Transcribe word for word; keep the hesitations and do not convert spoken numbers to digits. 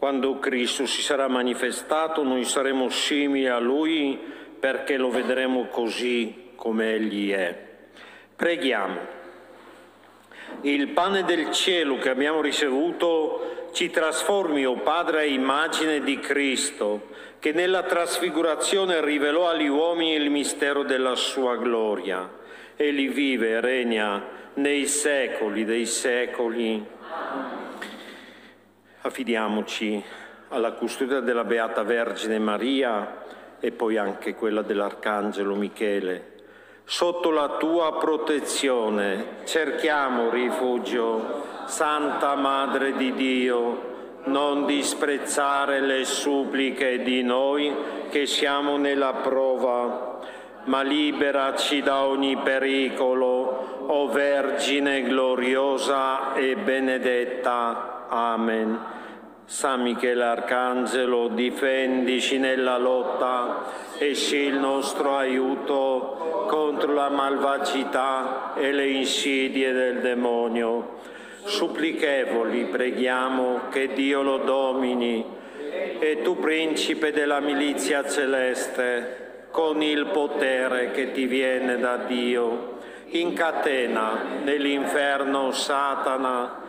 Quando Cristo si sarà manifestato, noi saremo simili a Lui perché lo vedremo così come Egli è. Preghiamo. Il pane del cielo che abbiamo ricevuto ci trasformi, o Padre, a immagine di Cristo, che nella trasfigurazione rivelò agli uomini il mistero della sua gloria. Egli vive e regna nei secoli dei secoli. Affidiamoci alla custodia della Beata Vergine Maria e poi anche quella dell'Arcangelo Michele. Sotto la tua protezione cerchiamo rifugio, Santa Madre di Dio. Non disprezzare le suppliche di noi che siamo nella prova, ma liberaci da ogni pericolo, o Vergine gloriosa e benedetta. Amen. San Michele Arcangelo, difendici nella lotta e sii il nostro aiuto contro la malvagità e le insidie del demonio. Supplichevoli preghiamo che Dio lo domini, e tu, principe della milizia celeste, con il potere che ti viene da Dio, incatena nell'inferno Satana